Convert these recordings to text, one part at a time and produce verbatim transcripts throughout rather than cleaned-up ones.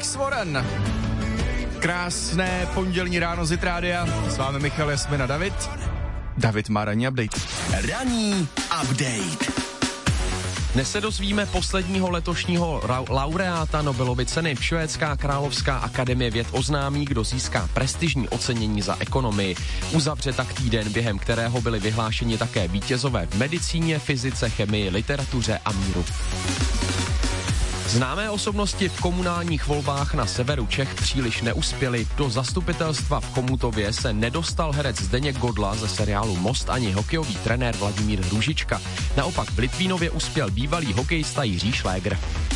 Alex Warren. Krásné pondělní ráno z Hit Rádia. S vámi Michal, Jasmina, David. David má ranní update. Ranní update. Dnes se dozvíme posledního letošního ra- laureáta Nobelovy ceny. Švédská královská akademie věd oznámí, kdo získá prestižní ocenění za ekonomii. Uzavře tak týden, během kterého byli vyhlášeni také vítězové v medicíně, fyzice, chemii, literatuře a míru. Známé osobnosti v komunálních volbách na severu Čech příliš neuspěly. Do zastupitelstva v Chomutově se nedostal herec Zdeněk Godla ze seriálu Most ani hokejový trenér Vladimír Hružička. Naopak v Litvínově uspěl bývalý hokejista Jiří Šléger.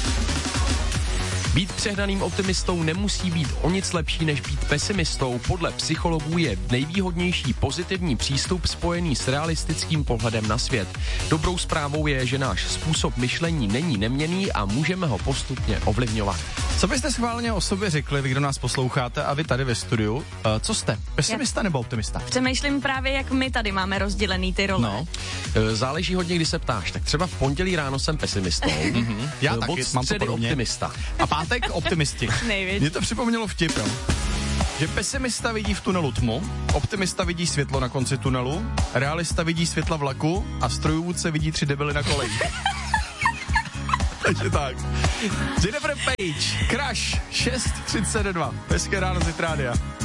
Být přehnaným optimistou nemusí být o nic lepší, než být pesimistou. Podle psychologů je nejvýhodnější pozitivní přístup spojený s realistickým pohledem na svět. Dobrou zprávou je, že náš způsob myšlení není neměnný a můžeme ho postupně ovlivňovat. Co byste schválně o sobě řekli, vy, kdo nás posloucháte a vy tady ve studiu? Uh, co jste? Pesimista nebo optimista? Přemýšlím právě, jak my tady máme rozdělený ty role. No. Záleží hodně, kdy se ptáš. Tak třeba v pondělí ráno jsem pesimistou. Mm-hmm. Já taky, Od mám to středy podobně. Optimista. A pátek optimisti. Nejvíc. Mě to připomnělo vtip, jo. Že pesimista vidí v tunelu tmu, optimista vidí světlo na konci tunelu, realista vidí světla vlaku a strojvůdce vidí tři debily na kolejích. Takže tak. Jennifer Page, Crash, šest třicet dva. Hezké ráno z Hit Rádia.